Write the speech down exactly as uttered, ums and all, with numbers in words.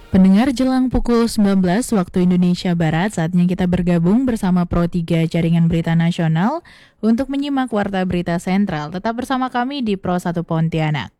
Pendengar, jelang pukul sembilan belas waktu Indonesia Barat, saatnya kita bergabung bersama Pro tiga Jaringan Berita Nasional untuk menyimak Warta Berita Sentral. Tetap bersama kami di Pro satu Pontianak.